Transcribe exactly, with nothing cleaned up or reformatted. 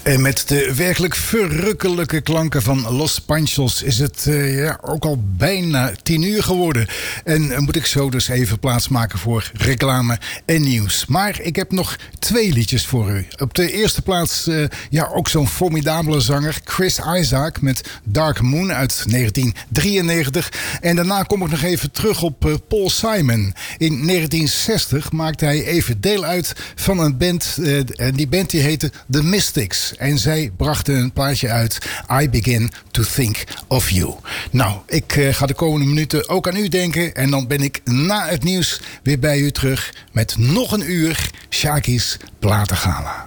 En met de werkelijk verrukkelijke klanken van Los Panchos is het uh, ja, ook al bijna tien uur geworden. En uh, moet ik zo dus even plaatsmaken voor reclame en nieuws. Maar ik heb nog twee liedjes voor u. Op de eerste plaats uh, ja, ook zo'n formidabele zanger, Chris Isaak met Dark Moon uit negentien drieënnegentig. En daarna kom ik nog even terug op uh, Paul Simon. In negentien zestig maakte hij even deel uit van een band. Uh, en die band die heette The Mystics. En zij brachten een plaatje uit, I Begin to Think of You. Nou, ik uh, ga de komende minuten ook aan u denken. En dan ben ik na het nieuws weer bij u terug met nog een uur Shaki's Platengala.